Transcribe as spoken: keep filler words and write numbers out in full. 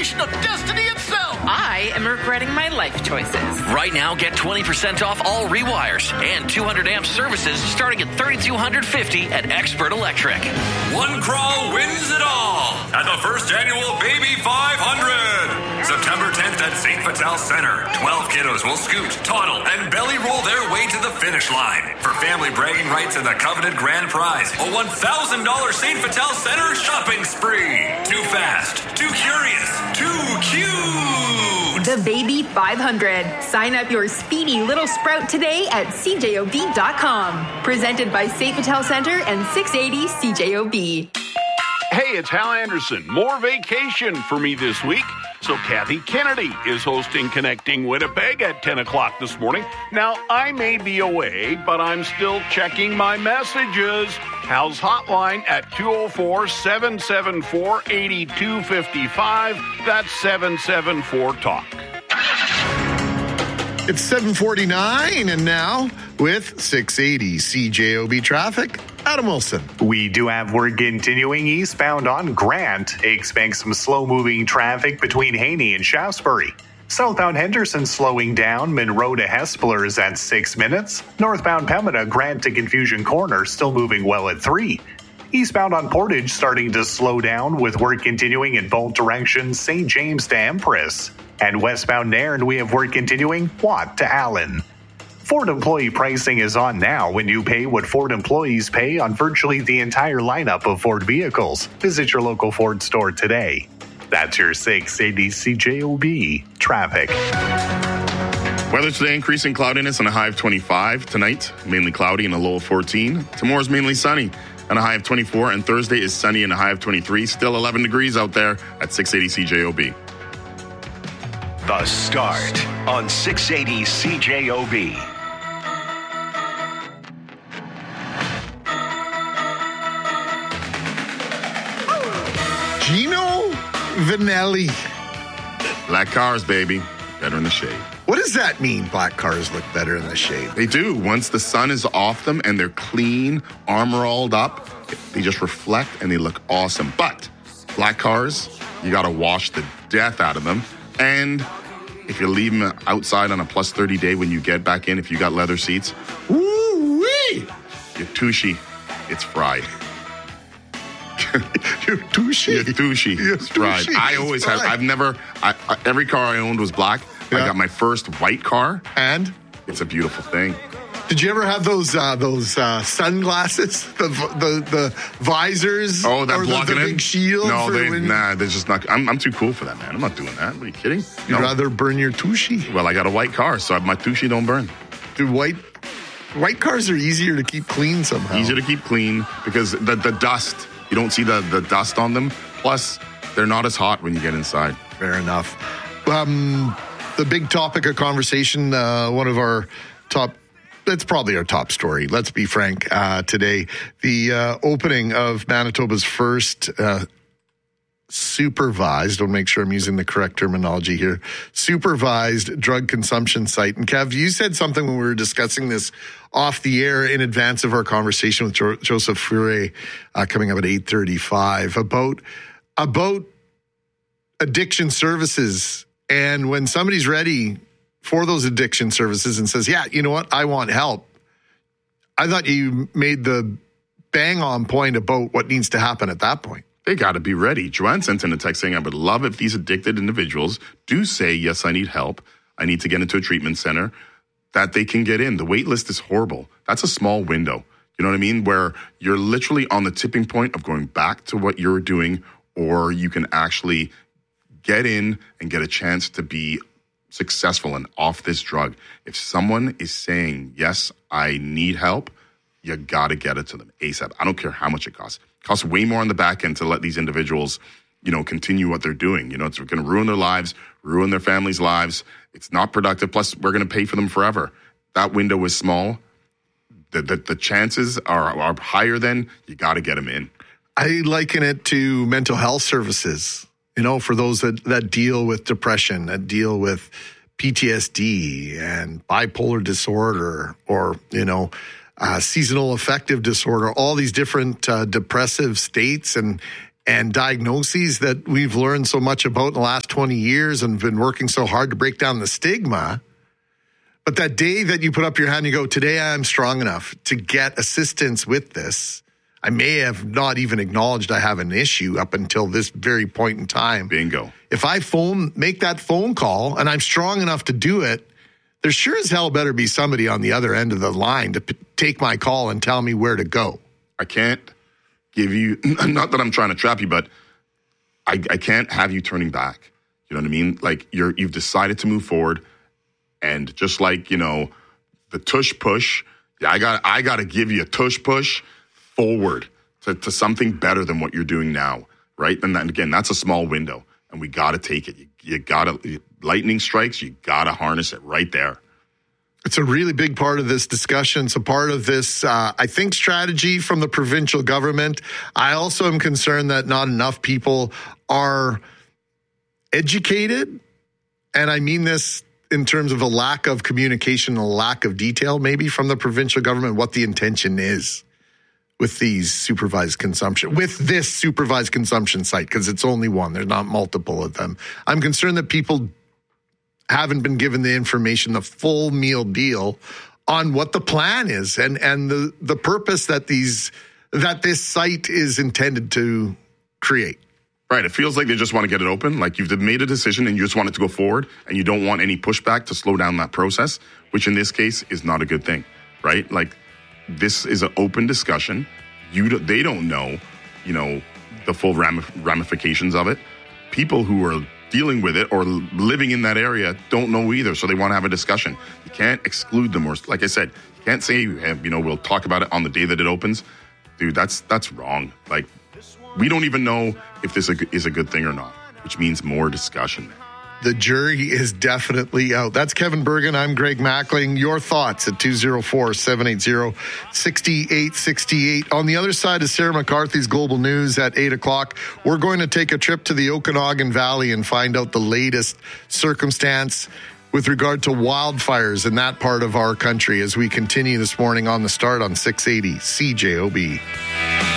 manifestation of destiny itself. I am regretting my life choices. Right now, get twenty percent off all rewires and two hundred amp services starting at three thousand two hundred fifty dollars at Expert Electric. One crawl wins it all at the first annual Baby five hundred. September tenth at Saint Vital Center. twelve kiddos will scoot, toddle, and belly roll their way to the finish line. For family bragging rights and the coveted grand prize, a one thousand dollars Saint Vital Center shopping spree. Too fast, too curious, too cute. The Baby five hundred. Sign up your speedy little sprout today at C J O B dot com. Presented by Saint Vital Center and six eighty C J O B. Hey, it's Hal Anderson. More vacation for me this week. So Kathy Kennedy is hosting Connecting Winnipeg at ten o'clock this morning. Now, I may be away, but I'm still checking my messages. Hal's hotline at two oh four, seven seven four, eight two five five. That's seven seven four talk. It's seven forty-nine, and now with six eighty C J O B traffic, Adam Wilson. We do have work continuing eastbound on Grant. Expect some slow-moving traffic between Haney and Shaftesbury. Southbound Henderson slowing down. Monroe to Hespeler at six minutes. Northbound Pembina, Grant to Confusion Corner, still moving well at three. Eastbound on Portage starting to slow down with work continuing in both directions, Saint James to Empress. And westbound Nairn, we have work continuing, Watt to Allen. Ford employee pricing is on now when you pay what Ford employees pay on virtually the entire lineup of Ford vehicles. Visit your local Ford store today. That's your six eighty C J O B traffic. Weather today, increasing cloudiness and a high of twenty-five. Tonight, mainly cloudy and a low of fourteen. Tomorrow's mainly sunny and a high of twenty-four. And Thursday is sunny and a high of twenty-three. Still eleven degrees out there at six eighty C J O B. The Start on six eighty C J O B. Gino Vanelli. Black cars, baby. Better in the shade. What does that mean, black cars look better in the shade? They do. Once the sun is off them and they're clean, armor-alled up, they just reflect and they look awesome. But black cars, you got to wash the death out of them. And if you leave them outside on a plus thirty day when you get back in, if you got leather seats, woo-wee! Your tushy, it's fried. Your tushy. Your tushy. Your It's fried. tushy I is always fried. have, I've never, I, I, every car I owned was black. Yeah. I got my first white car. And? It's a beautiful thing. Did you ever have those uh, those uh, sunglasses, the the the visors? Oh, that or blocking the, the it? big shield? No, for they, when nah, they're just not. I'm, I'm too cool for that, man. I'm not doing that. What are you kidding? You'd No. rather burn your tushy. Well, I got a white car, so my tushy don't burn. Dude, white white cars are easier to keep clean somehow. Easier to keep clean because the the dust, you don't see the, the dust on them. Plus, they're not as hot when you get inside. Fair enough. Um, the big topic of conversation, uh, one of our top, that's probably our top story, let's be frank, uh, today. The uh, opening of Manitoba's first uh, supervised, I'll make sure I'm using the correct terminology here, supervised drug consumption site. And Kev, you said something when we were discussing this off the air in advance of our conversation with jo- Joseph Fure uh, coming up at eight thirty-five about about addiction services. And when somebody's ready for those addiction services and says, yeah, you know what, I want help. I thought you made the bang on point about what needs to happen at that point. They got to be ready. Joanne sent in a text saying, I would love if these addicted individuals do say, yes, I need help. I need to get into a treatment center, that they can get in. The wait list is horrible. That's a small window. You know what I mean? Where you're literally on the tipping point of going back to what you're doing, or you can actually get in and get a chance to be successful and off this drug. If someone is saying, yes, I need help, you got to get it to them ASAP. I don't care how much it costs. It costs way more on the back end to let these individuals, you know, continue what they're doing. You know, it's going to ruin their lives, ruin their families' lives. It's not productive. Plus, we're going to pay for them forever. That window is small. The, the, the chances are, are higher than you got to get them in. I liken it to mental health services, you know, for those that, that deal with depression, that deal with P T S D and bipolar disorder, or, you know, uh, seasonal affective disorder, all these different uh, depressive states. And and diagnoses that we've learned so much about in the last twenty years and been working so hard to break down the stigma. But that day that you put up your hand and you go, today I'm strong enough to get assistance with this. I may have not even acknowledged I have an issue up until this very point in time. Bingo. If I phone, make that phone call and I'm strong enough to do it, there sure as hell better be somebody on the other end of the line to p- take my call and tell me where to go. I can't give you, not that I'm trying to trap you, but I, I can't have you turning back. You know what I mean? Like you're, you've decided to move forward. And just like, you know, the tush push, yeah, I got I got to give you a tush push forward to, to something better than what you're doing now, right? And then again, that's a small window, and we got to take it. You, you got to, lightning strikes, you got to harness it right there. It's a really big part of this discussion. It's a part of this, uh, I think, strategy from the provincial government. I also am concerned that not enough people are educated, and I mean this in terms of a lack of communication, a lack of detail maybe from the provincial government, what the intention is with these supervised consumption, with this supervised consumption site, because it's only one. There's not multiple of them. I'm concerned that people haven't been given the information, the full meal deal on what the plan is and, and the, the purpose that these, that this site is intended to create. Right. It feels like they just want to get it open. Like you've made a decision and you just want it to go forward and you don't want any pushback to slow down that process, which in this case is not a good thing, right? Like this is an open discussion. You, they don't know, you know, the full ramifications of it. People who are dealing with it or living in that area don't know either. So they want to have a discussion. You can't exclude them. Or like I said, you can't say, you know, we'll talk about it on the day that it opens. Dude, that's, that's wrong. Like, we don't even know if this is a good thing or not, which means more discussion. The jury is definitely out. That's Kevin Bergen. I'm Greg Mackling. Your thoughts at two oh four, seven eight zero, six eight six eight. On the other side of Sarah McCarthy's Global News at eight o'clock, we're going to take a trip to the Okanagan Valley and find out the latest circumstance with regard to wildfires in that part of our country as we continue this morning on The Start on six eighty C J O B.